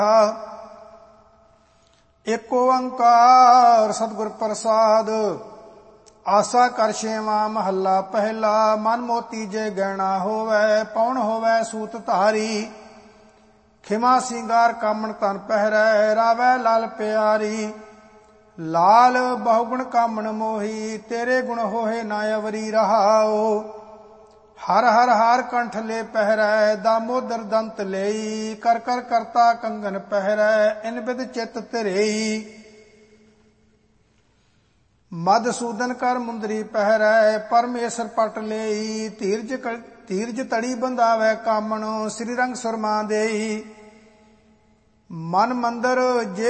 ਏਕ ਓੰਕਾਰ ਸਤਿਗੁਰ ਪ੍ਰਸਾਦ। ਆਸਾ ਕਰ ਛੇਵਾਂ ਮਹੱਲਾ ਪਹਿਲਾ। ਮਨ ਮੋਤੀ ਜੇ ਗਹਿਣਾ ਹੋਵੈ, ਪੌਣ ਹੋਵੈ ਸੂਤ ਧਾਰੀ। ਖਿਮਾ ਸਿੰਗਾਰ ਕਾਮਣ ਤਨ ਪਹਿਰੈ, ਰਾਵੈ ਲਾਲ ਪਿਆਰੀ। ਲਾਲ ਬਹੁਗੁਣ ਕਾਮਣ ਮੋਹੀ, ਤੇਰੇ ਗੁਣ ਹੋਏ ਨਾ ਅਵਰੀ ਰਹਾਓ। ਹਰ ਹਰ ਹਾਰ ਕੰਠ ਲੈ ਪਹਿਰੈ, ਦਾਮੋਦਰ ਦੰਤ ਲਈ। ਕਰ ਕਰ ਕਰਤਾ ਕੰਗਨ ਪਹਿਰੈ, ਇਨ ਬਿਦ ਚਿਤ ਧਿਰਈ। ਮਧਸੂਦਨ ਕਰ ਮੁੰਦਰੀ ਪਹਿਰੈ, ਪਰਮੇਸ਼ਰ ਪਟ ਲਈ। ਧੀਰਜ ਤੜੀ ਬੰਧਾਵੈ ਕਾਮਣ, ਸ੍ਰੀ ਰੰਗ ਸੁਰਮਾ ਦੇਈ। ਮਨ ਮੰਦਰ ਜੇ